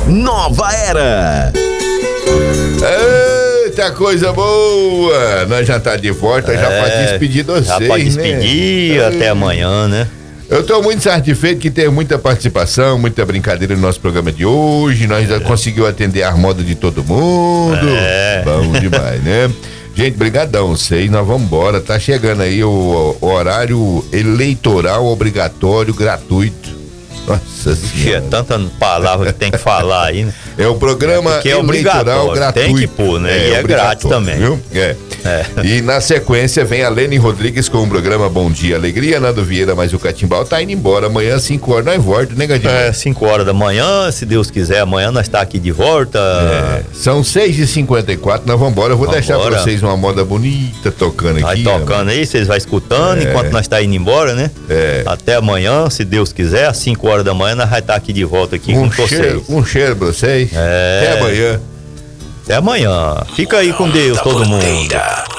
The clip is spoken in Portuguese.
Nova Era. Eita, coisa boa! Nós já tá de volta, já pode despedir de vocês, já pode despedir, né? Até amanhã, né? Eu tô muito satisfeito que teve muita participação, muita brincadeira no nosso programa de hoje. Nós já conseguimos atender a moda de todo mundo. Bom demais, né? Gente, brigadão, vocês, nós vamos embora. Tá chegando aí o horário eleitoral obrigatório gratuito. Nossa Senhora. É tanta palavra que tem que falar aí, né? É o programa eleitoral gratuito. Tem que pôr, né? E é grátis também. Viu? E na sequência vem a Lene Rodrigues com o programa Bom Dia Alegria, Nando Vieira, mas o Catimbau tá indo embora. Amanhã, 5 horas, nós voltamos, né, Gadinho? 5 horas da manhã, se Deus quiser, amanhã nós tá aqui de volta. São 6h54, nós vamos embora. Eu vou deixar pra vocês uma moda bonita tocando aqui. Vai tocando aí, vocês vão escutando enquanto nós tá indo embora, né? Até amanhã, se Deus quiser, às 5 horas da manhã, nós vai estar aqui de volta aqui com vocês. Um cheiro pra vocês. Até amanhã. Até amanhã. Fica aí com Deus, todo mundo.